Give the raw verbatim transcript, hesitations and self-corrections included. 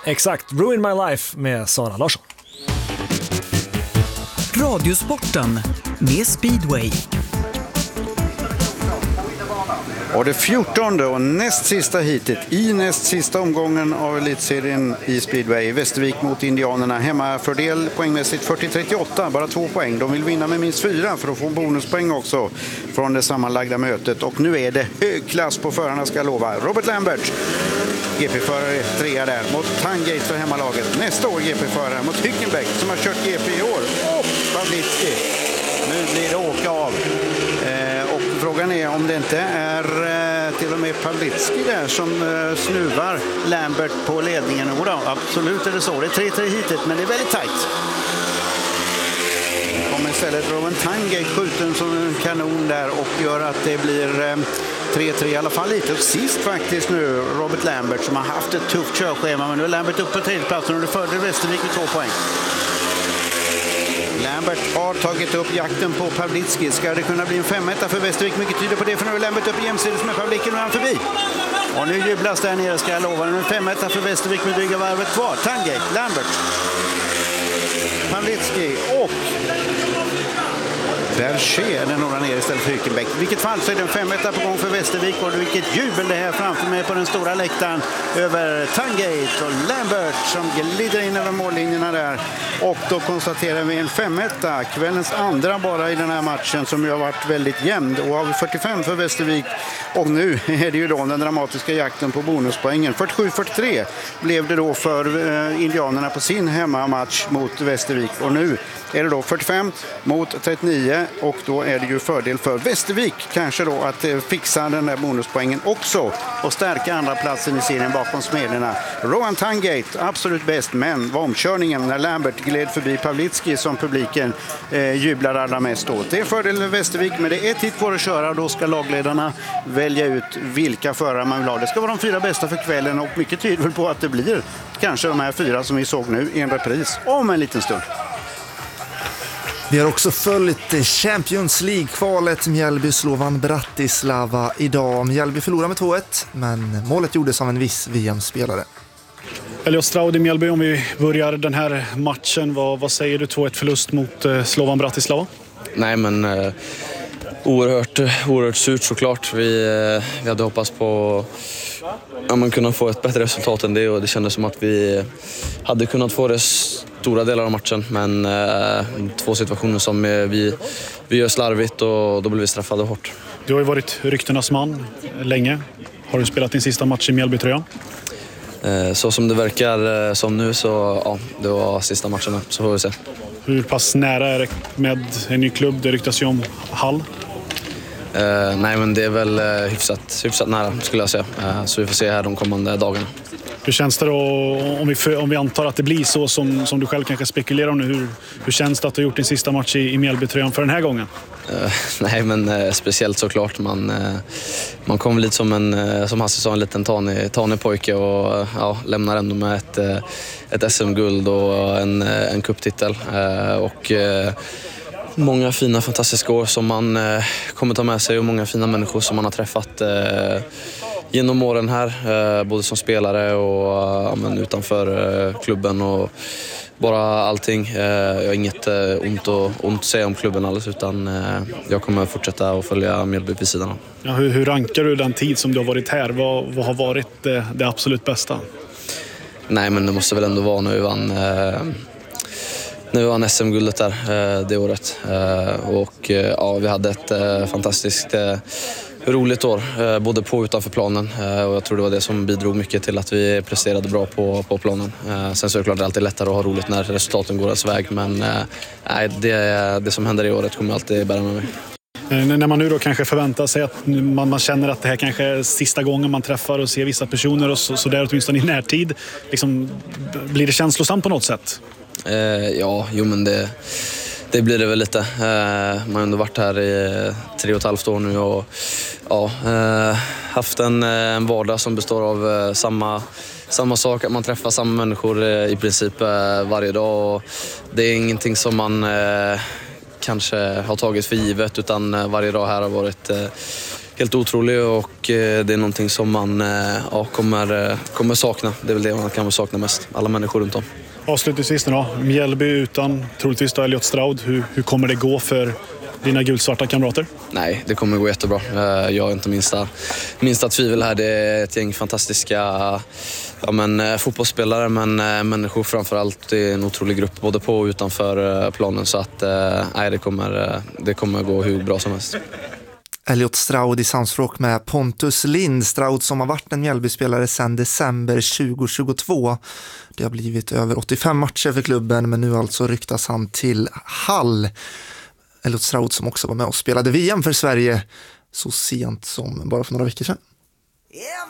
Exakt, Ruin My Life med Sara Larsson. Radiosporten med Speedway. Och det fjortonde och näst sista hitet i näst sista omgången av elitserien i Speedway. Västervik mot Indianerna. Hemmafördel poängmässigt fyrtio trettioåtta, bara två poäng. De vill vinna med minst fyra för att få bonuspoäng också från det sammanlagda mötet. Och nu är det hög klass på förarna, ska jag lova. Robert Lambert, G P-förare, trea där mot Tangate för hemmalaget. Nästa år G P-förare mot Hückenbeck som har kört G P i år. Och Pavlitsky. Nu blir det åka av. Eh, och frågan är om det inte är eh, till och med Pavlitsky där som eh, snuvar Lambert på ledningen. Och då, absolut är det så. Det är tre tre hitet, men det är väldigt tajt. Kommer istället Rowan Tangate skjuten som en kanon där och gör att det blir eh, tre tre i alla fall lite. Och sist faktiskt nu Robert Lambert som har haft ett tufft körschema, men nu är Lambert uppe på tredjeplatsen och det fördel Västervik med två poäng. Lambert har tagit upp jakten på Pavlitsky. Ska det kunna bli en femetta för Västervik? Mycket tyder på det, för nu är Lambert uppe jämsides med Pavlitsky och han förbi. Och nu jublas där nere, ska jag lova. En femetta för Västervik med dryga varvet kvar. Tangate, Lambert, Pavlitsky och Berger den några ner istället för Hückenbeck. I vilket fall så är det en femetta på gång för Västervik och vilket jubel det här framför mig på den stora läktaren över Tangate och Lambert som glider in över mållinjerna där. Och då konstaterar vi en femetta, kvällens andra bara i den här matchen som ju har varit väldigt jämn. Och har vi fyrtiofem för Västervik och nu är det ju då den dramatiska jakten på bonuspoängen. fyrtiosju fyrtiotre blev det då för eh, indianerna på sin hemmamatch mot Västervik och nu är det då fyrtiofem mot trettionio och då är det ju fördel för Västervik kanske då att eh, fixa den där bonuspoängen också och stärka andra platsen i serien bakom Smederna. Rowan Tangate absolut bäst, men var omkörningen när Lambert gled förbi Pavlitsky som publiken eh, jublar allra mest åt. Det är fördel för Västervik, men det är ett hit kvar att köra och då ska lagledarna välja ut vilka förare man vill ha. Det ska vara de fyra bästa för kvällen och mycket tyder på att det blir kanske de här fyra som vi såg nu i en repris om en liten stund. Vi har också följt Champions League-kvalet Mjällby-Slovan Bratislava idag. Mjällby förlorar med två ett, men målet gjordes av en viss V M-spelare. Elios Straud i Mjällby, om vi börjar den här matchen, vad, vad säger du? två ett förlust mot eh, Slovan Bratislava? Nej, men eh, oerhört, oerhört surt såklart. Vi, eh, vi hade hoppats på ja, man kunna få ett bättre resultat än det och det kändes som att vi hade kunnat få det stora delar av matchen, men eh, två situationer som eh, vi, vi gör slarvigt och då blir vi straffade hårt. Du har ju varit ryktenas man länge. Har du spelat din sista match i Mjällby-tröjan? Eh, så som det verkar eh, som nu så ja, det var sista matchen, så får vi se. Hur pass nära är det med en ny klubb? Det ryktas ju om Hall. Eh, nej, men det är väl eh, hyfsat, hyfsat nära skulle jag säga. Eh, så vi får se här de kommande dagarna. Hur känns det då, om vi, om vi antar att det blir så som, som du själv kanske spekulerar om nu, hur, hur känns det att du har gjort din sista match i, i Mjällby-tröjan för den här gången? Uh, nej, men uh, speciellt såklart. Man, uh, man kommer lite som en, uh, som Hasse sa, en liten tanig, tanig pojke och uh, ja, lämnar ändå med ett, uh, ett S M-guld och en, uh, en cuptitel. Uh, och uh, många fina, fantastiska år som man uh, kommer ta med sig och många fina människor som man har träffat uh, genom åren här, uh, både som spelare och uh, men utanför uh, klubben och bara allting. Jag har inget ont att, ont att säga om klubben alls, utan jag kommer fortsätta att följa Mjällby vid sidan av. Ja, hur, hur rankar du den tid som du har varit här? Vad, vad har varit det, det absolut bästa? Nej, men det måste väl ändå vara när vi vann, när vi vann S M-guldet där det året. Och ja, vi hade ett fantastiskt roligt år, både på och utanför planen, och jag tror det var det som bidrog mycket till att vi presterade bra på, på planen. Sen så är det klart det är alltid lättare att ha roligt när resultaten går ens väg, men nej, det, det som händer i året kommer alltid bära med mig. När man nu då kanske förväntar sig att man, man känner att det här kanske är sista gången man träffar och ser vissa personer och så, så där åtminstone i närtid, liksom, blir det känslosamt på något sätt? Eh, ja, jo men det... Det blir det väl lite. Man har ändå varit här i tre och ett halvt år nu och ja, haft en, en vardag som består av samma, samma sak. Att man träffar samma människor i princip varje dag. Och det är ingenting som man kanske har tagit för givet, utan varje dag här har varit helt otrolig och det är någonting som man ja, kommer, kommer sakna. Det är väl det man kan sakna mest, alla människor runt om. Avslutningsvis nu då, Mjällby utan troligtvis då Elliot Stroud. Hur, hur kommer det gå för dina gulsvarta kamrater? Nej, det kommer gå jättebra. Jag har inte minsta, minsta tvivel här. Det är ett gäng fantastiska ja, men, fotbollsspelare, men människor framförallt. Det är en otrolig grupp både på och utanför planen. Så att, nej, det, kommer, det kommer gå hur bra som helst. Elliot Stroud i samspråk med Pontus Lind. Stroud som har varit en Mjällby-spelare sedan december tjugohundratjugotvå. Det har blivit över åttiofem matcher för klubben, men nu alltså ryktas han till Hall. Elliot Stroud som också var med och spelade V M för Sverige så sent som bara för några veckor sedan.